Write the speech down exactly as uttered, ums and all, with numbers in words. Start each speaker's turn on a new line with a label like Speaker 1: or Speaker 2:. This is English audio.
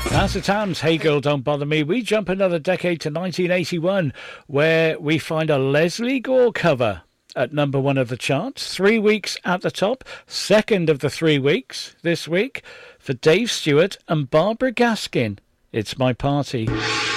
Speaker 1: That's the Tams. Hey Girl, Don't Bother Me. We jump another decade to nineteen eighty-one, where we find a Leslie Gore cover at number one of the charts. Three weeks at the top. Second of the three weeks this week for Dave Stewart and Barbara Gaskin. It's My Party.